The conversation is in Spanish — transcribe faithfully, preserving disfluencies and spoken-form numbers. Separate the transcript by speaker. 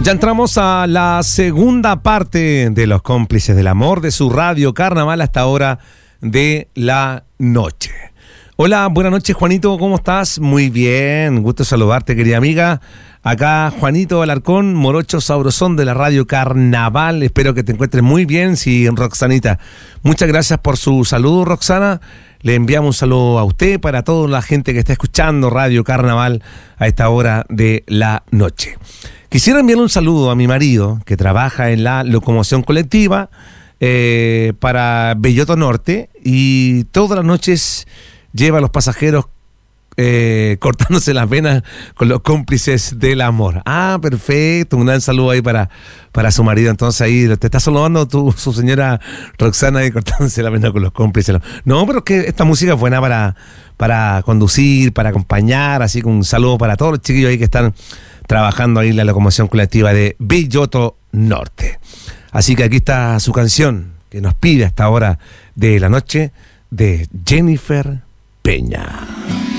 Speaker 1: Ya entramos a la segunda parte de Los Cómplices del Amor de su radio Carnaval hasta hora de la noche. Hola, buenas noches, Juanito, ¿cómo estás? Muy bien, gusto saludarte, querida amiga. Acá Juanito Alarcón, morocho sabrosón de la radio Carnaval. Espero que te encuentres muy bien. Sí, Roxanita, muchas gracias por su saludo, Roxana. Le enviamos un saludo a usted, para toda la gente que está escuchando Radio Carnaval a esta hora de la noche. Quisiera enviarle un saludo a mi marido, que trabaja en la locomoción colectiva eh, para Belloto Norte, y todas las noches lleva a los pasajeros eh, cortándose las venas con Los Cómplices del Amor. Ah, perfecto, un gran saludo ahí para, para su marido. Entonces ahí te está saludando tu, su señora Roxana, ahí cortándose la vena con Los Cómplices del Amor. No, pero es que esta música es buena para, para conducir, para acompañar, así que un saludo para todos los chiquillos ahí que están trabajando ahí en la locomoción colectiva de Belloto Norte. Así que aquí está su canción que nos pide a esta hora de la noche, de Jennifer Peña.